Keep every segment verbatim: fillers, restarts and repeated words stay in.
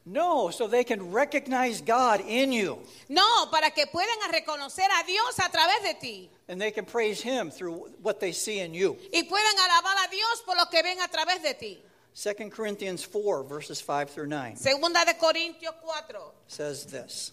No, so they can recognize God in you. No, para que puedan reconocer a Dios a través de ti. And they can praise Him through what they see in you. Y puedan alabar a Dios por lo que ven a través de ti. Second Corinthians four, verses five through nine Segunda de Corintios cuatro. says this.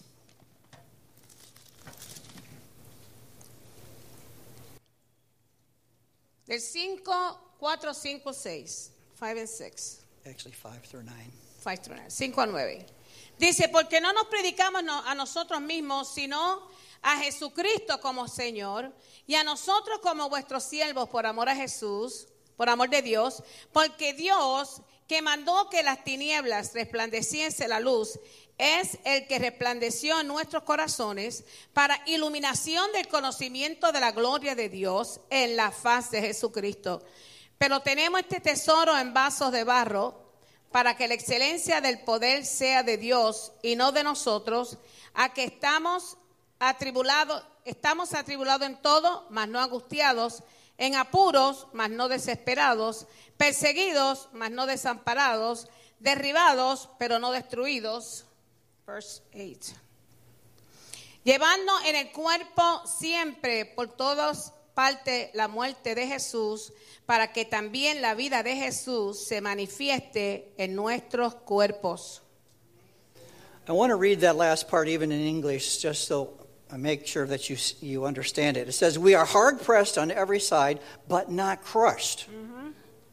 Del cinco, cuatro, cinco, seis. five and six. Actually, five through nine. five through nine. cinco a nueve. Dice, porque no nos predicamos no- a nosotros mismos, sino a Jesucristo como Señor, y a nosotros como vuestros siervos por amor a Jesús, por amor de Dios, porque Dios que mandó que las tinieblas resplandeciese la luz, es el que resplandeció en nuestros corazones para iluminación del conocimiento de la gloria de Dios en la faz de Jesucristo. Pero tenemos este tesoro en vasos de barro, para que la excelencia del poder sea de Dios y no de nosotros, a que estamos atribulados, estamos atribulados en todo, mas no angustiados, en apuros, mas no desesperados, perseguidos, mas no desamparados, derribados, pero no destruidos. Verse eight. Llevando en el cuerpo siempre por todas partes la muerte de Jesús, para que también la vida de Jesús se manifieste en nuestros cuerpos. I want to read that last part even in English just so I make sure that you you understand it. It says, we are hard pressed on every side, but not crushed. Mm-hmm.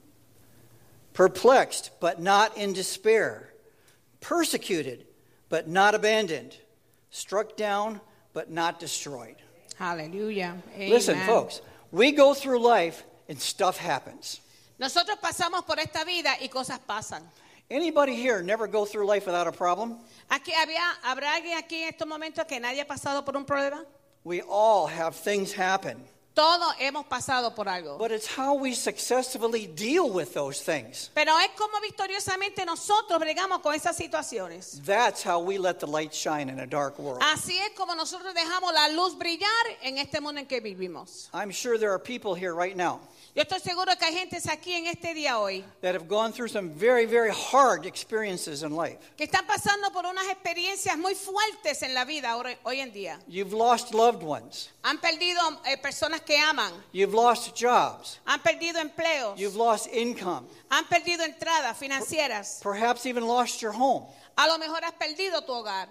Perplexed, but not in despair. Persecuted, but not abandoned. Struck down, but not destroyed. Aleluya. Listen, folks, we go through life and stuff happens. Nosotros pasamos por esta vida y cosas pasan. Anybody here never go through life without a problem? Aquí había, ¿habrá alguien aquí en estos momentos que nadie ha pasado por un problema? We all have things happen. Todos hemos pasado por algo. But it's how we successfully deal with those things. Pero es como victoriosamente nosotros bregamos con esas situaciones. That's how we let the light shine in a dark world. Así es como nosotros dejamos la luz brillar en este mundo en que vivimos. I'm sure there are people here right now Yo estoy seguro que hay gente aquí en este día hoy that have gone through some very, very hard experiences in life. que están pasando por unas experiencias muy fuertes en la vida ahora- hoy en día. You've lost loved ones. Han perdido eh, personas que aman, You've lost jobs. han perdido empleos, You've lost income. han perdido entradas financieras. Perhaps even lost your home. A lo mejor has perdido tu hogar,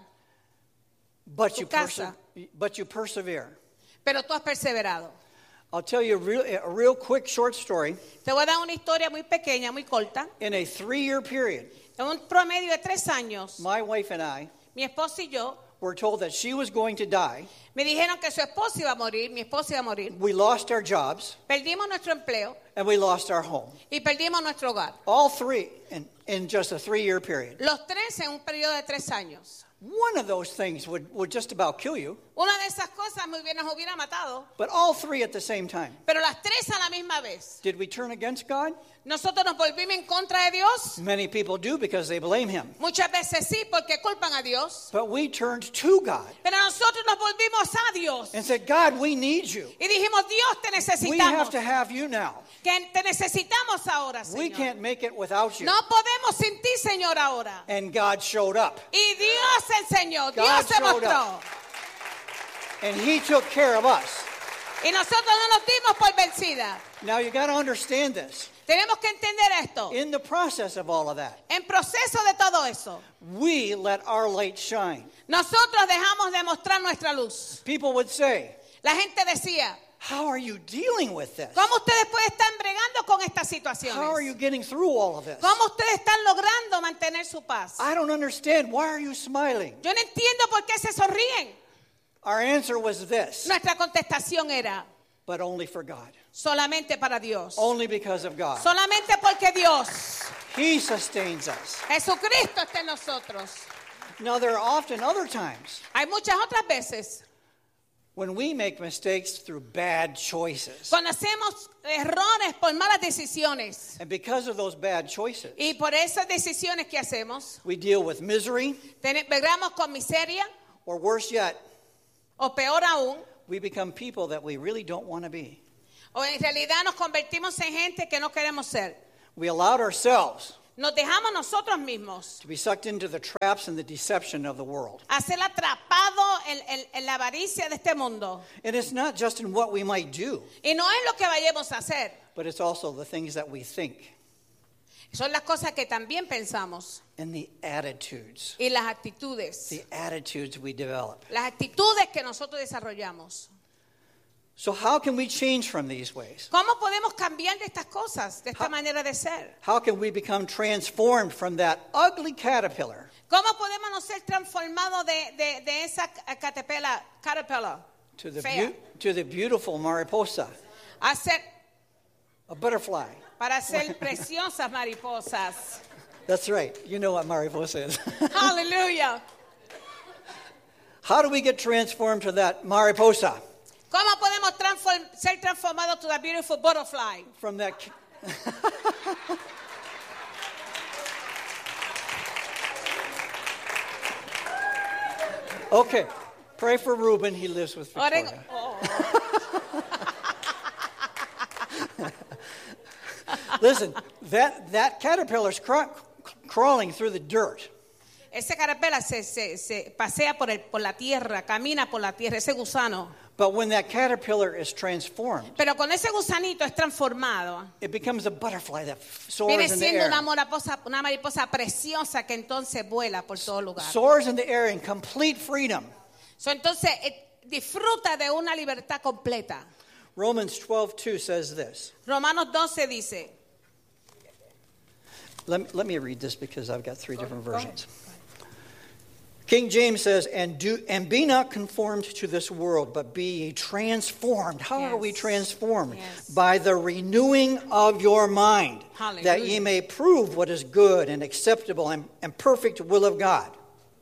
But Tu you, casa. perse- but you persevere. pero tú has perseverado. I'll tell you a real, a real quick short story. Te voy a dar una historia muy pequeña, muy corta. In a three-year period, En un promedio de tres años, my wife and I mi esposo y yo were told that she was going to die. me dijeron que su esposo iba a morir, mi esposo iba a morir. We lost our jobs, Perdimos nuestro empleo and we lost our home. y perdimos nuestro hogar. All three in, in just a three-year period. Los tres en un periodo de tres años. One of those things would, would just about kill you, Una de esas cosas me hubiera, nos hubiera matado, but all three at the same time. pero las tres a la misma vez. Did we turn against God? Nosotros nos volvimos en contra de Dios. Many people do because they blame Him. Muchas veces sí, porque culpan a Dios. But we turned to God Pero nosotros nos volvimos a Dios. and said, God, we need you. Y dijimos, Dios, te We have necesitamos. to have you now. Que te necesitamos ahora, We Señor. can't make it without you. No podemos sin ti, Señor, ahora. And God showed up. Y Dios enseñó, Dios God se showed mostró. up. And He took care of us. Y nosotros no nos dimos por vencida. Now you got to understand this. Tenemos que entender esto. In the process of all of that, En proceso de todo eso, we let our light shine. nosotros dejamos de mostrar nuestra luz. People would say, La gente decía, how are you dealing with this? ¿cómo ustedes pueden estar bregando con estas How are you situaciones? getting through all of this? ¿Cómo ustedes están logrando mantener su paz? I don't understand. Why are you smiling? Yo no entiendo por qué se sonríen. Our answer was this, Nuestra contestación era, but only for God. solamente para Dios. Only because of God. Solamente porque Dios, He sustains us. Jesucristo está en nosotros. Now there are often other times Hay muchas otras veces when we make mistakes through bad choices. cuando hacemos errores por malas decisiones. And because of those bad choices, Y por esas decisiones que hacemos, we deal with misery, ten- bregamos con miseria, or worse yet, o peor aún, we become people that we really don't want to be. o en realidad nos convertimos en gente que no queremos ser. We allowed ourselves Nos dejamos nosotros mismos to be sucked into the traps and the deception of the world. a ser atrapados en, en, en la avaricia de este mundo. And it's not just in what we might do, Y no es lo que vayamos a hacer. but it's also the things that we think Son las cosas que también pensamos. and the attitudes, Y las actitudes. the attitudes we develop. Las actitudes que nosotros desarrollamos. So how can we change from these ways? ¿Cómo podemos cambiar de estas cosas, de esta How- manera de ser? How can we become transformed from that ugly caterpillar ¿Cómo podemos no ser transformados de, de, de esa caterpillar, caterpillar to the, fea, beau- to the beautiful mariposa, a ser, a butterfly? para ser preciosas mariposas? That's right. You know what mariposa is. Aleluya. How do we get transformed to that mariposa? ¿Cómo podemos transform, ser transformados to the beautiful butterfly? From that. ca- Okay, pray for Reuben. He lives with Oren- Victoria. oh. Listen, that, that caterpillar's craw- crawling through the dirt. Ese caterpillar se, se, se pasea por, el, por la tierra, camina por la tierra, ese gusano. But when that caterpillar is transformed, Pero con ese gusanito es transformado. it becomes a butterfly that f- Viene soars in the siendo air. una mariposa, una mariposa preciosa que entonces vuela por todo lugar. Soars in the air in complete freedom. So, entonces eh, disfruta de una libertad completa. Romans twelve two says this. Romanos doce dice. Let me, let me read this because I've got three different versions. King James says, and do and be not conformed to this world, but be ye transformed. How are we Yes. transformed? Yes. By the renewing of your mind, Hallelujah. that ye may prove what is good and acceptable and, and perfect will of God.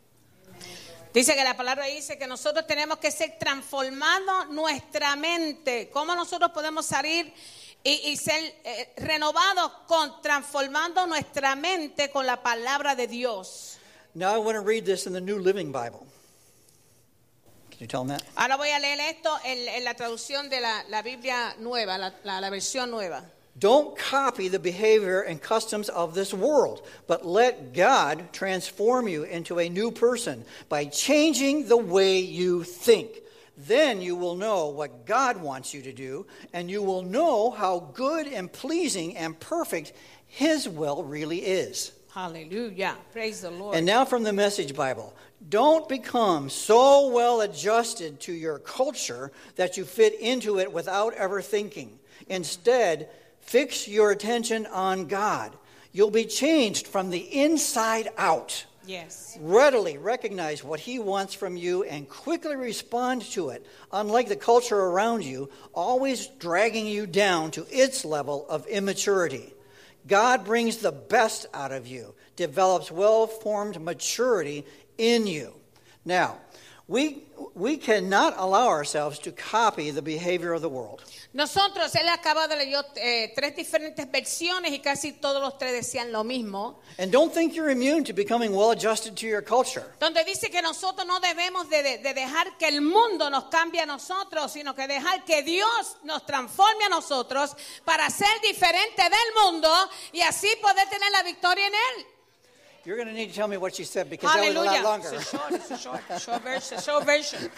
Dice que la palabra dice que nosotros tenemos que ser transformados nuestra mente. ¿Cómo nosotros podemos salir y, y ser eh, renovados con transformando nuestra mente con la palabra de Dios? Now I want to read this in the New Living Bible. Can you tell them that? Ahora voy a leer esto en, en la traducción de la, la Biblia nueva, la, la, la versión nueva. Don't copy the behavior and customs of this world, but let God transform you into a new person by changing the way you think. Then you will know what God wants you to do, and you will know how good and pleasing and perfect His will really is. Hallelujah. Praise the Lord. And now from the Message Bible. Don't become so well adjusted to your culture that you fit into it without ever thinking. Instead, fix your attention on God. You'll be changed from the inside out. Yes. Readily recognize what He wants from you and quickly respond to it, unlike the culture around you, always dragging you down to its level of immaturity. God brings the best out of you, develops well-formed maturity in you. Now, we we cannot allow ourselves to copy the behavior of the world. Nosotros, él acaba de leer eh, tres diferentes versiones y casi todos los tres decían lo mismo. And don't think you're immune to becoming well-adjusted to your culture. Donde dice que nosotros no debemos de, de, de dejar que el mundo nos cambie a nosotros, sino que dejar que Dios nos transforme a nosotros para ser diferente del mundo y así poder tener la victoria en él. You're going to need to tell me what she said because that was a lot Hallelujah. longer. It's a short, it's a short, short version. Short version.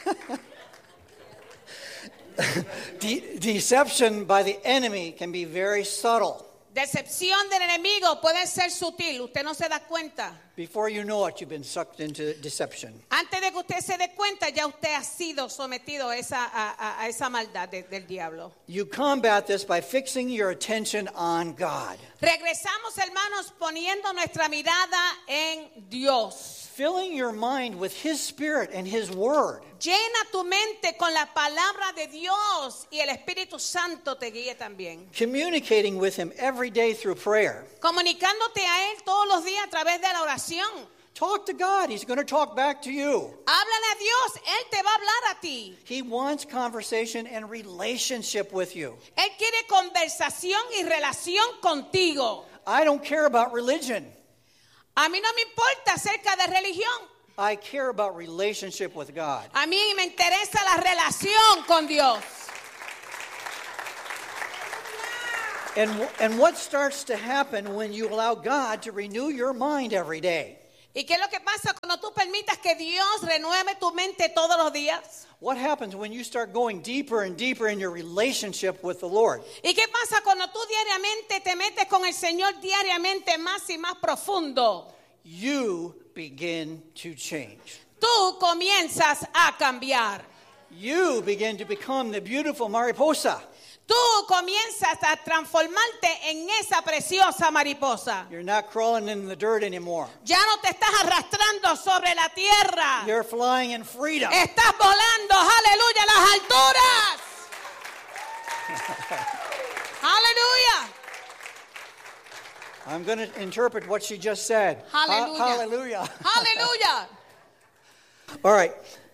De- deception by the enemy can be very subtle. Decepción del enemigo puede ser sutil, usted no se da cuenta. Before you know it, you've been sucked into deception. Antes de que usted se dé cuenta, ya usted ha sido sometido a esa, a, a- a esa maldad de- del diablo. You combat this by fixing your attention on God. Regresamos, hermanos, poniendo nuestra mirada en Dios. Filling your mind with His Spirit and His Word. Llena tu mente con la palabra de Dios y el Espíritu Santo te guíe también. Communicating with Him every day through prayer. Comunicándote a Él todos los días a través de la oración. Talk to God. He's going to talk back to you. Háblale a Dios, Él te va a hablar a ti. He wants conversation and relationship with you. Él quiere conversación y relación contigo. I don't care about religion. A mí no me importa acerca de religión. I care about relationship with God. A mí me interesa la relación con Dios. And, and what starts to happen when you allow God to renew your mind every day? ¿Y qué es lo que pasa cuando tú permitas que Dios renueve tu mente todos los días? What happens when you start going deeper and deeper in your relationship with the Lord? ¿Y qué pasa cuando tú diariamente te metes con el Señor diariamente más y más profundo? You begin to change. Tú comienzas a cambiar. You begin to become the beautiful mariposa. Tú comienzas a transformarte en esa preciosa mariposa. You're not crawling in the dirt anymore. Ya no te estás arrastrando sobre la tierra. You're flying in freedom. Estás volando, aleluya, a las alturas. Aleluya. I'm going to interpret what she just said. Hallelujah. Ha- hallelujah. Hallelujah. All right.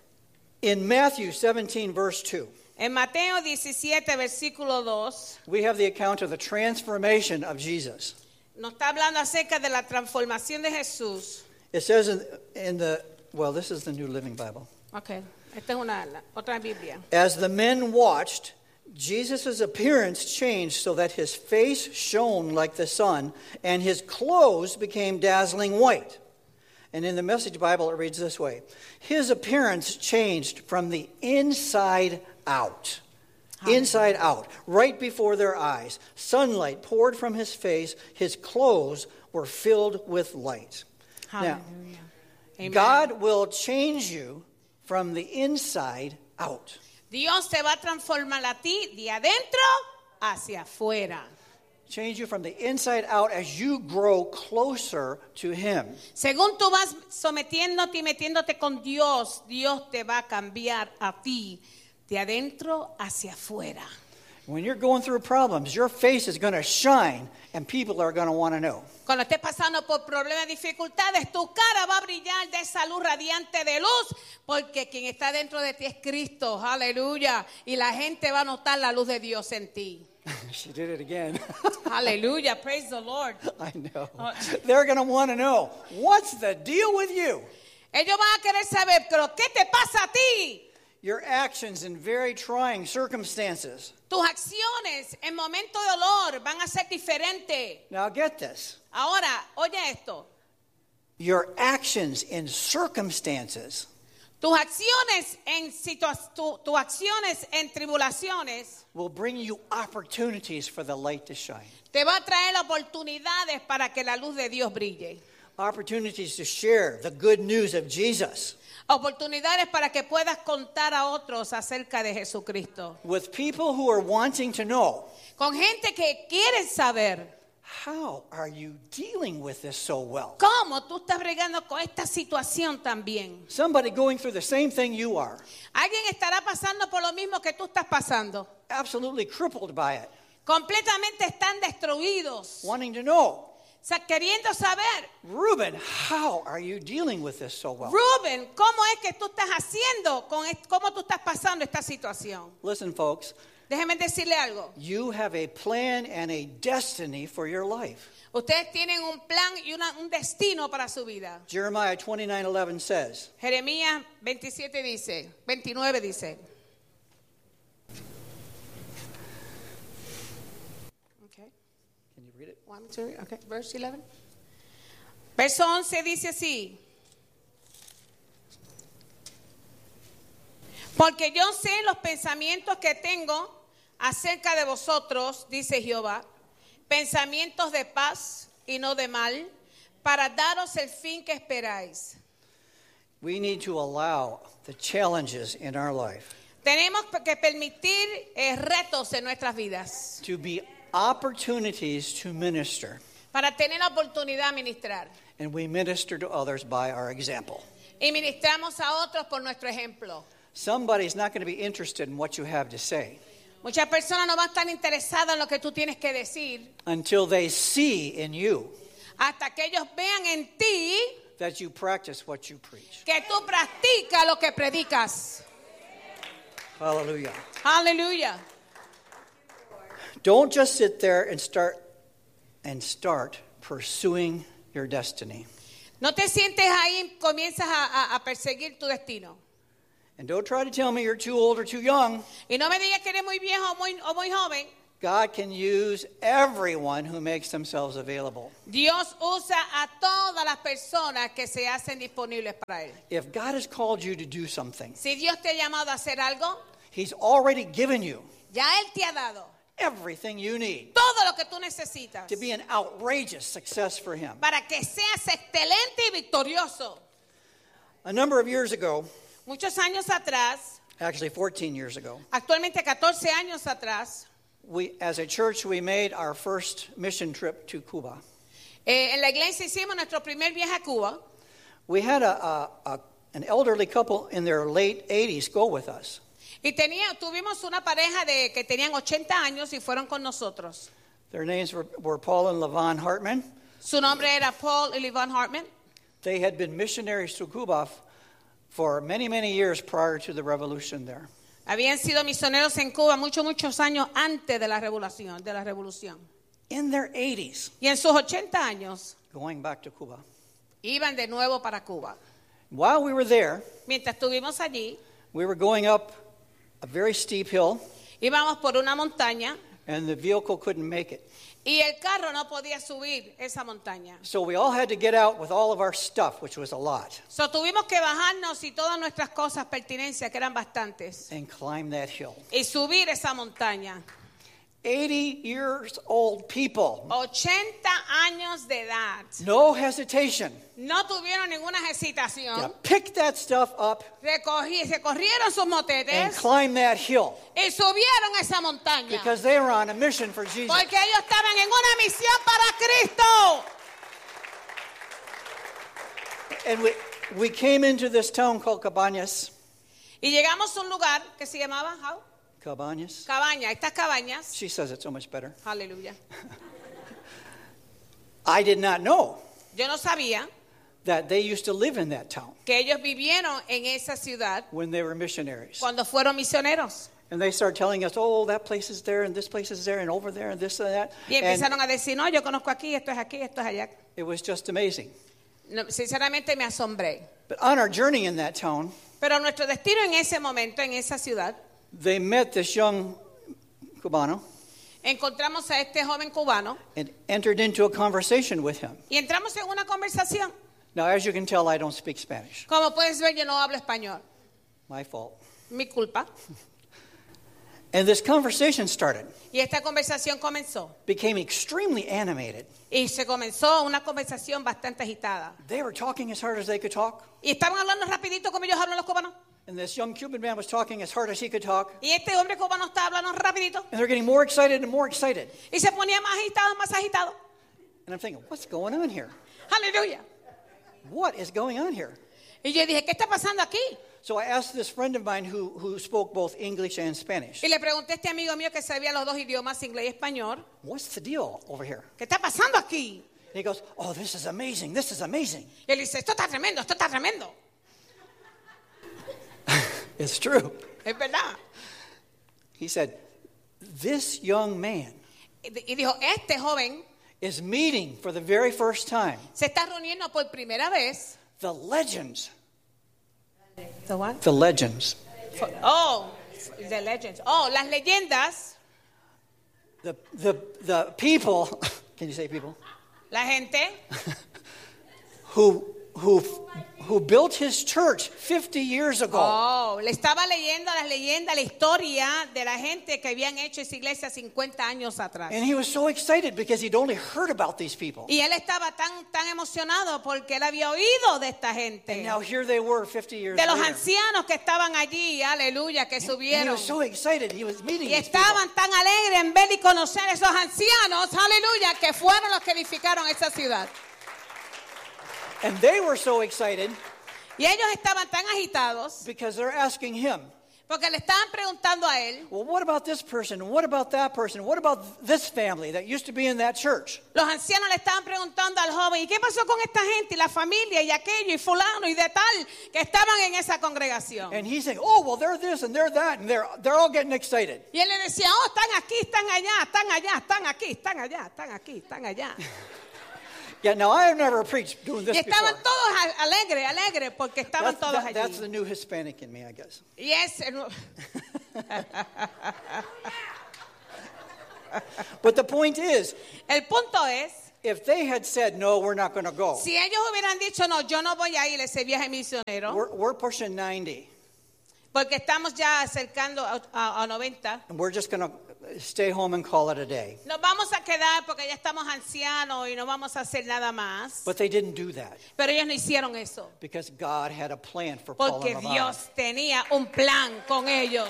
In Matthew seventeen, verse two, En Mateo diecisiete, versículo dos, we have the account of the transformation of Jesus. nos está hablando acerca de la transformación de Jesús. It says in, in the, well, this is the New Living Bible. Ok, esta es una la- otra Biblia. As the men watched, Jesus' appearance changed so that his face shone like the sun and his clothes became dazzling white. And in the Message Bible, it reads this way. His appearance changed from the inside out. Inside out, right before their eyes. Sunlight poured from his face. His clothes were filled with light. Now, Hallelujah. Amen. God will change you from the inside out. Dios te va a transformar a ti de adentro hacia afuera. Change you from the inside out as you grow closer to him. Según tú vas sometiéndote y metiéndote con Dios, Dios te va a cambiar a ti de adentro hacia afuera. When you're going through problems, your face is going to shine and people are going to want to know. Cuando estés pasando por problemas y dificultades, tu cara va a brillar de esa luz radiante de luz, porque quien está dentro de ti es Cristo, aleluya, y la gente va a notar la luz de Dios en ti. She did it again. Aleluya, praise the Lord. I know. They're going to want to know, what's the deal with you? Ellos van a querer saber, pero ¿qué te pasa a ti? Your actions in very trying circumstances. Tus acciones en momentos de dolor van a ser diferentes. Now get this. Ahora, oye esto. Your actions in circumstances Tus acciones en situa- tu- tus acciones en tribulaciones will bring you opportunities for the light to shine. te va a traer oportunidades para que la luz de Dios brille. Opportunities to share the good news of Jesus Oportunidades para que puedas contar a otros acerca de Jesucristo. with people who are wanting to know, Con gente que quiere saber how are you dealing with this so well? cómo tú estás bregando con esta situación también. Somebody going through the same thing you are, Alguien estará pasando por lo mismo que tú estás pasando. absolutely crippled by it, Completamente están destruidos. wanting to know, O sea, queriendo saber, Reuben, how are you dealing with this so well? Rubén, ¿cómo es que tú estás haciendo, con est- cómo tú estás pasando esta situación? Listen, folks, Déjeme decirle algo. you have a plan and a destiny for your life. Ustedes tienen un plan y una- un destino para su vida. Jeremiah twenty-nine eleven says, Jeremías veintisiete dice, veintinueve dice. Okay. can you read it? One, two, okay. Verse eleven. Verso once dice así. Porque yo sé los pensamientos que tengo acerca de vosotros, dice Jehová, pensamientos de paz y no de mal, para daros el fin que esperáis. We need to allow the challenges in our life Tenemos que permitir eh, retos en nuestras vidas to be opportunities to minister. para tener la oportunidad de ministrar. And we minister to others by our example. Y ministramos a otros por nuestro ejemplo. Somebody's not going to be interested in what you have to say Muchas personas no van a estar interesadas en lo que tú tienes que decir until they see in you hasta que ellos vean en ti that you practice what you preach. que tú practicas lo que predicas. Hallelujah. Aleluya. Don't just sit there and start and start pursuing your destiny. No te sientes ahí y comienzas a, a- a perseguir tu destino. And don't try to tell me you're too old or too young. Y no me digas que eres muy viejo o muy, o muy joven. God can use everyone who makes themselves available. Dios usa a todas las personas que se hacen disponibles para Él. If God has called you to do something, Si Dios te ha llamado a hacer algo, He's already given you ya Él te ha dado everything you need todo lo que tú necesitas to be an outrageous success for Him. para que seas excelente y victorioso. A number of years ago, Muchos años atrás, actually fourteen years ago, actualmente catorce años atrás, we, as a church, we made our first mission trip to Cuba. eh, en la iglesia hicimos nuestro primer viaje a Cuba. We had a, a, a, an elderly couple in their late eighties go with us. Y tenía, tuvimos una pareja de que tenían ochenta años y fueron con nosotros. Their names were, were Paul and Levon Hartman. Su nombre era Paul y Levon Hartman. They had been missionaries to Cuba for many, many years prior to the revolution there. Habían sido misioneros en Cuba muchos, muchos años antes de la revolución, de la revolución. In their eighties, Y en sus ochenta años going back to Cuba. iban de nuevo para Cuba. While we were there, Mientras estuvimos allí, we were going up a very steep hill, íbamos por una montaña and the vehicle couldn't make it. y el carro no podía subir esa montaña. So we all had to get out with all of our stuff, which was a lot, So, tuvimos que bajarnos y todas nuestras cosas, pertenencias, que eran bastantes, and climb that hill. y subir esa montaña. eighty years old people, ochenta años de edad. no hesitation. No tuvieron ninguna Yeah, hesitación. pick that stuff up Recogí, se corrieron sus and motetes climb that hill y subieron esa montaña. because they were on a mission for Jesus. Porque ellos estaban en una misión para Cristo. And we, we came into this town called Cabañas. Y llegamos a un lugar que se llamaba how? Cabañas. Cabaña. Estas cabañas. She says it so much better. Aleluya. I did not know Yo no sabía that they used to live in that town que ellos vivieron en esa ciudad when they were missionaries. cuando fueron misioneros. And they started telling us, oh, that place is there, and this place is there, and over there, and this and that. Y And empezaron a decir, no, yo conozco aquí, esto es aquí, esto es allá. it was just amazing. No, sinceramente me asombré. But on our journey in that town, Pero nuestro destino en ese momento, en esa ciudad, they met this young Cubano encontramos a este joven cubano and entered into a conversation with him. y entramos en una conversación. Now, as you can tell, I don't speak Spanish. Como puedes ver, yo no hablo español. My fault. Mi culpa. And this conversation started, Y esta conversación comenzó. became extremely animated. Y se comenzó una conversación bastante agitada. They were talking as hard as they could talk. Y estaban hablando rapidito como ellos hablan los cubanos. And this young Cuban man was talking as hard as he could talk. Y este hombre cubano estaba hablando rapidito. And they're getting more excited and more excited. Y se ponía más agitado, más agitado. And I'm thinking, what's going on here? Aleluya. What is going on here? Y yo dije, ¿qué está pasando aquí? So I asked this friend of mine who, who spoke both English and Spanish, Y le pregunté a este amigo mío que sabía los dos idiomas, inglés y español, what's the deal over here? ¿qué está pasando aquí? And he goes, oh, this is amazing. This is amazing. Y él dice, esto está tremendo, esto está tremendo. It's true. Es verdad. He said, this young man Y y dijo, este joven is meeting for the very first time se está reuniendo por primera vez. the legends. The what? The legends. Oh, the legends. Oh, las leyendas, The, the, the people, can you say people, la gente who, who, who built his church fifty years ago. Oh, le estaba leyendo las leyendas, la historia de la gente que habían hecho esa iglesia cincuenta años atrás. And he was so excited because he'd only heard about these people. Y él estaba tan tan emocionado porque él había oído de esta And gente, now here they were fifty years de los later. ancianos que estaban allí, aleluya, que And he subieron. was so excited. He was meeting Y these people. estaban tan alegres en ver y conocer a esos ancianos, aleluya, que fueron los que edificaron esa ciudad. And they were so excited Y ellos estaban tan agitados because they're asking him, porque le estaban preguntando a él. well, what about this person? And what about that person? What about this family that used to be in that church? Los ancianos le estaban preguntando al joven, ¿y qué pasó con esta gente y la familia y aquello y fulano y de tal que estaban en esa congregación? And he's saying, oh, well, they're this and they're that. And they're, they're all getting excited. Y él le decía, oh, están aquí, están allá, están allá, están aquí, están allá, están aquí, están allá. Yeah, now I have never preached doing this Y before. estaban todos a- alegres, alegres, porque estaban That's, todos that- allí. that's the new Hispanic in me, I guess. Y es el- But the point is, El punto es, if they had said, no, we're not going to go, si ellos hubieran dicho, no, yo no voy a ir a ese viaje misionero, we're, we're pushing ninety. porque estamos ya acercando a, a, a noventa, And we're just going to stay home and call it a day. nos vamos a quedar porque ya estamos ancianos y no vamos a hacer nada más. But they didn't do that Pero ellos no hicieron eso, because God had a plan for Paul porque and Lavon. Dios tenía un plan con ellos.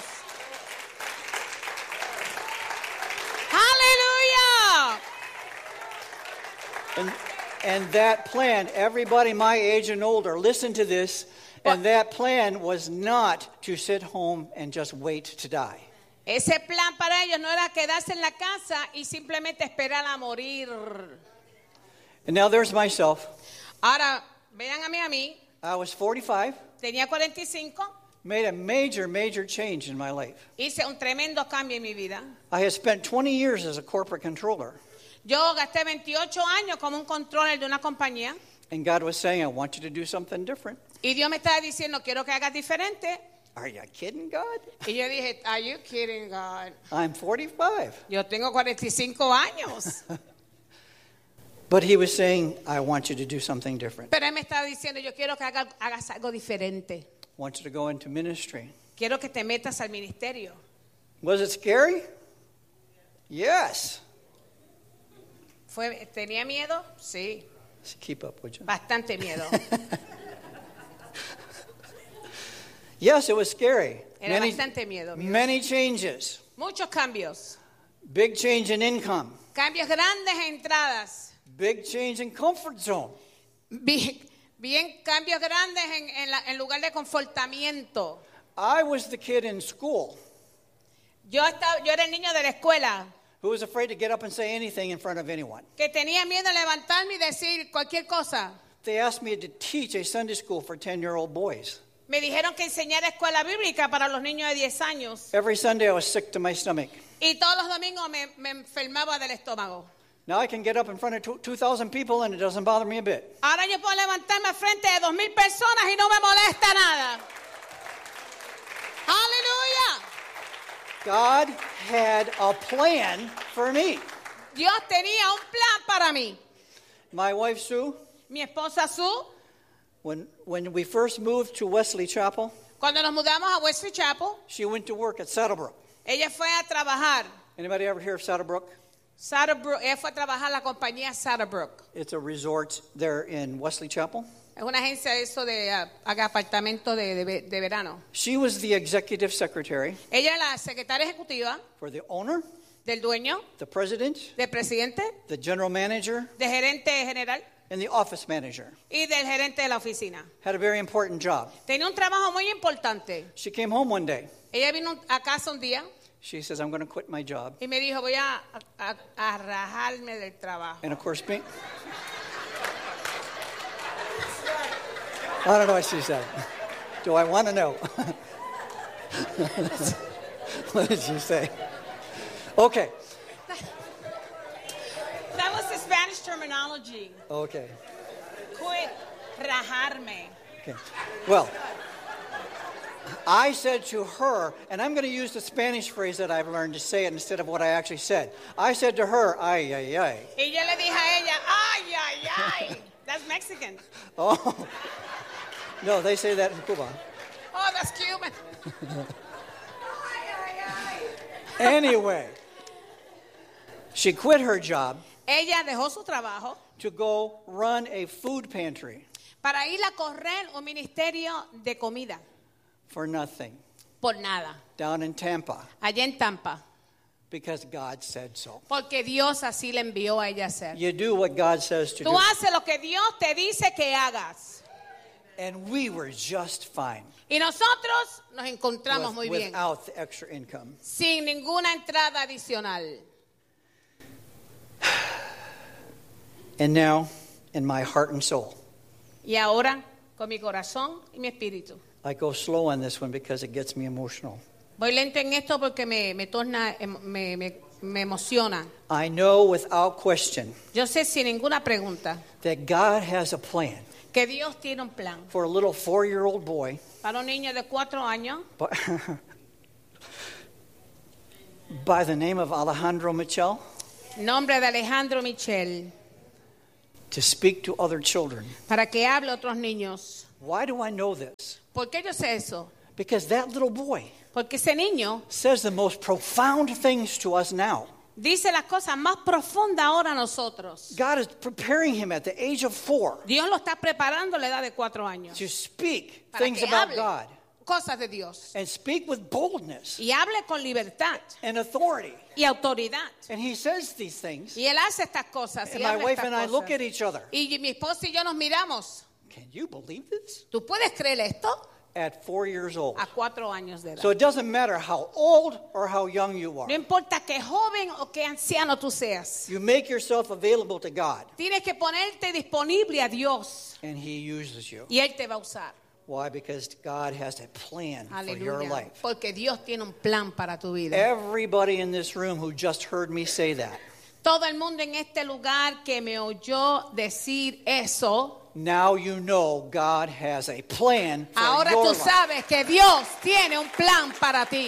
¡Aleluya! And, and that plan, everybody my age and older, listen to this. And that plan was not to sit home and just wait to die. Ese plan para ellos no era quedarse en la casa y simplemente esperar a morir. And now there's myself. Ahora, vean a mí, a mí. I was forty-five, Tenía cuarenta y cinco. made a major, major change in my life. Hice un tremendo cambio en mi vida. I had spent twenty years as a corporate controller. Yo gasté veintiocho años como un controller de una compañía. And God was saying, I want you to do something different. Y Dios me estaba diciendo, quiero que hagas diferente. Are you kidding, God? Y yo dije, are you kidding, God? I'm forty-five. Yo tengo cuarenta y cinco años. But he was saying, I want you to do something different. Pero él me estaba diciendo, yo quiero que haga- hagas algo diferente. I want you to go into ministry. Quiero que te metas al ministerio. Was it scary? Yes. Fue, ¿Tenía miedo? Sí, Keep up, would you? bastante miedo. Yes, it was scary. Era Many, bastante miedo. miedo. many changes. Muchos cambios. Big change in income. Cambios grandes en entradas. Big change in comfort zone. Bien, bien cambios grandes en, en, la- en lugar de confortamiento. I was the kid in school Yo, estaba, yo era el niño de la escuela who was afraid to get up and say anything in front of anyone. que tenía miedo de levantarme y decir cualquier cosa. They asked me to teach a Sunday school for ten-year-old boys. Me dijeron que enseñara escuela bíblica para los niños de diez años. Every Sunday I was sick to my stomach. Y todos los domingos me, me enfermaba del estómago. Now I can get up in front of two thousand people and it doesn't bother me a bit. Ahora yo puedo levantarme frente de dos mil personas y no me molesta nada. Aleluya. God had a plan for me. Dios tenía un plan para mí. My wife Sue, Mi esposa Sue, when, when we first moved to Wesley Chapel, cuando nos mudamos a Wesley Chapel, she went to work at Saddlebrook. ella fue a trabajar. Anybody ever hear of Saddlebrook? Saddlebrook, ella fue a trabajar en la compañía Saddlebrook. It's a resort there in Wesley Chapel. Es una agencia de eso de uh, apartamento de, de, de verano. She was the executive secretary Ella es la secretaria ejecutiva for the owner, del dueño, the president, del presidente, the general manager, del gerente general and the office manager. y del gerente de la oficina. Had a very important job. Tenía un trabajo muy importante. She came home one day. Ella vino a casa un día She says, I'm going to quit my job. y me dijo, voy a, a, a rajarme del trabajo. And of course, me. I don't know what she said. Do I want to know? What did she say? Okay. That was the Spanish terminology. Okay. Quit, rajarme. Okay. Well, I said to her, and I'm going to use the Spanish phrase that I've learned to say it instead of what I actually said. I said to her, ay, ay, ay. Y yo le dije a ella, ay, ay, ay. That's Mexican. Oh. No, they say that in Cuba. Oh, that's Cuban. Anyway, she quit her job Ella dejó su trabajo to go run a food pantry para ir a correr un ministerio de comida for nothing por nada, down in Tampa allá en Tampa, because God said so. porque Dios así le envió a ella a hacer. You do what God says to Tú do. haces lo que Dios te dice que hagas. And we were just fine Y nosotros nos encontramos with- muy bien, without the extra income. sin ninguna entrada adicional. And now, in my heart and soul, Y ahora, con mi corazón y mi espíritu. I go slow on this one because it gets me emotional. Voy lento en esto porque me, me torna, em- me, me, me emociona. I know without question Yo sé sin ninguna pregunta that God has a plan que Dios tiene un plan for a little four-year-old boy, para un niño de cuatro años, but, by the name of Alejandro Michel nombre de Alejandro Michel, to speak to other children. para que hable a otros niños. Why do I know this? ¿Por qué yo sé eso? Because that little boy Porque ese niño says the most profound things to us now. dice las cosas más profundas ahora a nosotros. God is preparing him at the age of four Dios lo está preparando a la edad de cuatro años to speak para things que about hable God cosas de Dios and speak with boldness y hable con libertad and authority. y autoridad. And he says these things, Y él hace estas cosas. and Y, my habla wife estas and I cosas. look at each other. Y mi esposa y yo nos miramos. Can you believe this? ¿Tú puedes creer esto? At four years old. A cuatro años de edad. So it doesn't matter how old or how young you are. No importa qué joven o qué anciano tú seas. You make yourself available to God, Tienes que ponerte disponible a Dios and he uses you. y Él te va a usar. Why? Because God has a plan for your Aleluya. life. Porque Dios tiene un plan para tu vida. Everybody in this room who just heard me say that, Todo el mundo en este lugar que me oyó decir eso, now you know God has a plan for ahora your tú life. sabes que Dios tiene un plan para ti.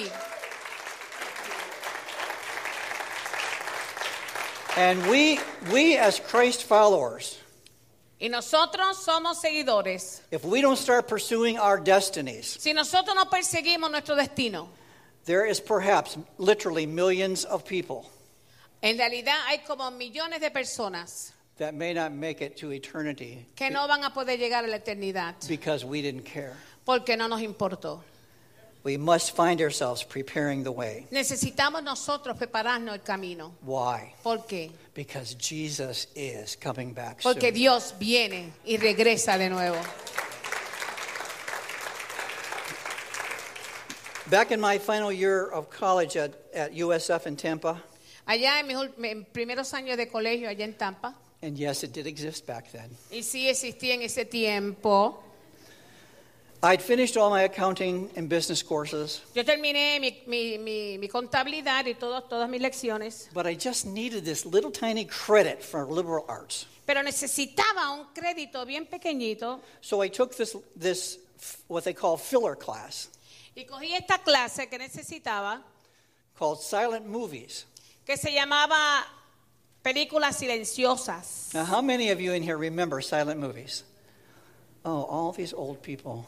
And we, we as Christ followers, Y nosotros somos seguidores. if we don't start pursuing our destinies, Si nosotros no perseguimos nuestro destino, there is perhaps literally millions of people en realidad hay como millones de personas that may not make it to eternity que no van a poder llegar a la eternidad because we didn't care. porque no nos importó. We must find ourselves preparing the way. Necesitamos nosotros prepararnos el camino. Why? ¿Por qué? Because Jesus is coming back Porque soon. Dios viene y regresa de nuevo. Back in my final year of college at, at U S F in Tampa, Allá en mis ul- en primeros años de colegio, allá en Tampa, and yes, it did exist back then, y sí existía en ese tiempo, I'd finished all my accounting and business courses, yo terminé mi, mi, mi, mi contabilidad y todos, todas mis lecciones, but I just needed this little tiny credit for liberal arts. pero necesitaba un crédito bien pequeñito So I took this, this what they call filler class y cogí esta clase que necesitaba, called Silent Movies. que se llamaba Películas Silenciosas. Now, how many of you in here remember silent movies? Oh, all these old people.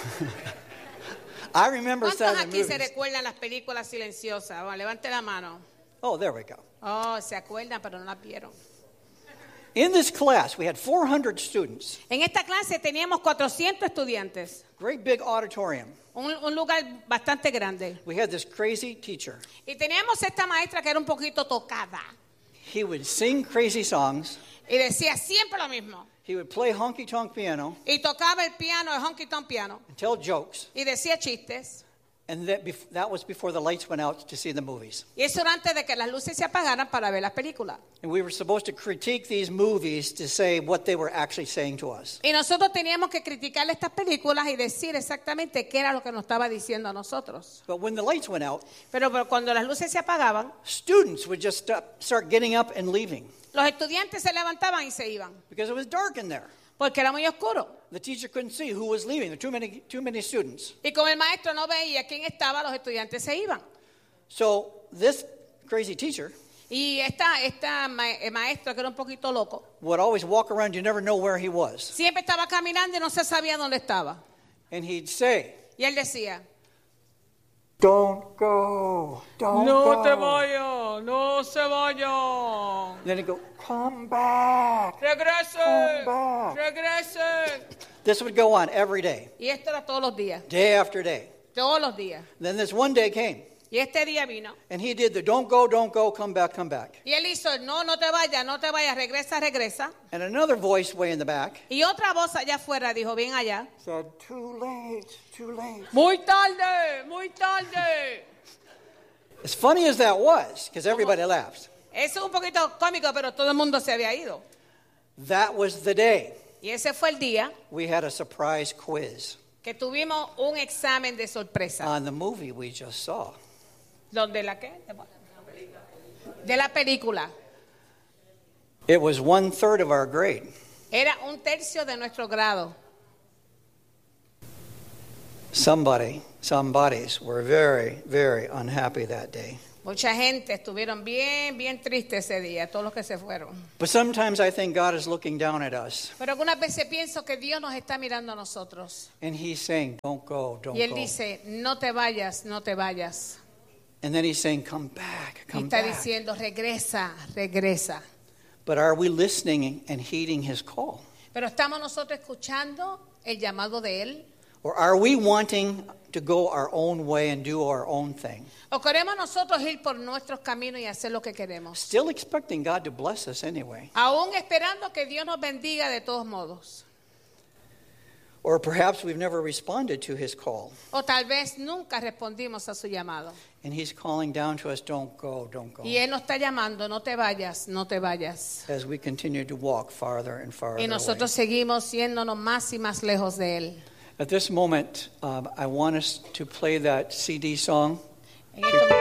I remember ¿Cuántos silent aquí se movies. recuerdan las películas silenciosas? Bueno, levante la mano. Oh, there we go. Oh, se acuerdan, pero no las vieron. In this class, we had four hundred students, En esta clase teníamos cuatrocientos estudiantes, great big auditorium. un, un lugar bastante grande. We had this crazy teacher. Y teníamos esta maestra que era un poquito tocada He would sing crazy songs. y decía siempre lo mismo. He would play honky-tonk piano Y tocaba el piano, el honky tonk piano, and tell jokes. y decía chistes. And that, bef- that was before the lights went out to see the movies. Y eso era antes de que las luces se apagaran para ver las películas. And we were supposed to critique these movies to say what they were actually saying to us. Y nosotros teníamos que criticar estas películas y decir exactamente qué era lo que nos estaba diciendo a nosotros. But when the lights went out, Pero, pero cuando las luces se apagaban, students would just stop, start getting up and leaving los estudiantes se levantaban y se iban, because it was dark in there. porque era muy oscuro. The teacher couldn't see who was leaving. There were too many, too many students. Y como el maestro no veía quién estaba, los estudiantes se iban. So this crazy teacher Y esta, esta ma- eh, maestro, que era un poquito loco, would always walk around. You never know where he was. siempre estaba caminando y no se sabía dónde estaba. And he'd say, Y él decía, don't go, don't no go. te vayas, no se vayan. Then he'd go, come back. Regrese, Come back. regrese. This would go on every day, Y esto era todos los días, day after day. todos los días. Then this one day came, Y este día vino. and he did the don't go, don't go, come back, come back. Y él hizo, el, no, no te vayas, no te vayas, regresa, regresa. And another voice way in the back Y otra voz allá afuera dijo, bien allá, said, too late, too late. muy tarde, muy tarde. As funny as that was, because everybody laughed, Eso es un poquito cómico, pero todo el mundo se había ido. that was the day Y ese fue el día we had a surprise quiz que tuvimos un examen de sorpresa. on the movie we just saw. ¿Donde la qué? De la película. It was one third of our grade. Era un tercio de nuestro grado. Somebody, some bodies were very, very unhappy that day. Mucha gente estuvieron bien, bien tristes ese día, todos los que se fueron. But sometimes I think God is looking down at us. Pero algunas veces pienso que Dios nos está mirando a nosotros. And he's saying, don't go, don't Y Él go. dice, no te vayas, no te vayas. And then he's saying, come back, Y come está back. diciendo, regresa, regresa. But are we listening and heeding his call? Pero estamos nosotros escuchando el llamado de Él. Or are we wanting to go our own way and do our own thing? O queremos nosotros ir por nuestros caminos y hacer lo que queremos. Still expecting God to bless us anyway. Aún esperando que Dios nos bendiga de todos modos. Or perhaps we've never responded to his call. O tal vez nunca respondimos a su llamado. And he's calling down to us, don't go, don't go. Y Él nos está llamando, no te vayas, no te vayas. As we continue to walk farther and farther Y away. nosotros seguimos yéndonos más y más lejos de Él. At this moment, um, I want us to play that C D song. En este-